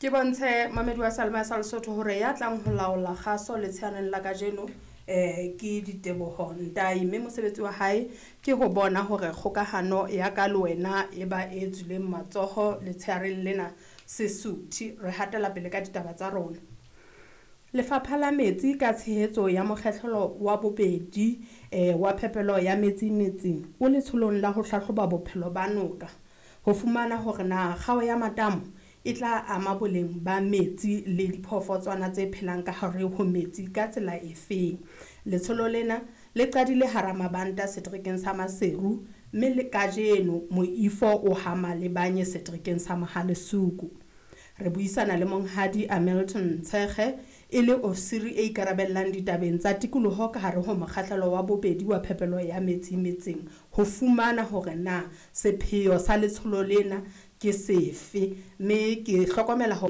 Ke bontshe mamedi wa Salma sa Lesotho hore ya tlang ho laola kgaso le tshaneng la kajeno ke Diteboho Ntahi, mme mosebetsi wa hae ke ho bona hore kgokahano ya ka le wena e ba e tswileng matsoho le tsheareng lena Sesotho. Re hatela pele ka ditaba tsa rona. Lefapha la metsi ka tshehetso ya mokgahlelo wa bobedi wa phepelo ya metsi metseng o letsholong la ho hlahloba bophelo ba noka ho fumana hore na kgao ya matamo e tla ama boleng ba metsi le diphoofolo tse phelang ka hare ho metsi ka tsela efeng. Letsholo lena le qadile hara mabanta seterekeng sa Maseru, mme le kajeno moifo o hama le banye seterekeng sa Mahalesuku. Re buisana le monghadi Hamilton Tshekge e le ofisiri e ikarabellang ditabeng tsa tikoloho ka hare ho mokgahlelo wa bobedi wa phepelo ya metsi metseng ho fumana hore na sepheo sa letsholo lena ke sefe, mme ke hlokomela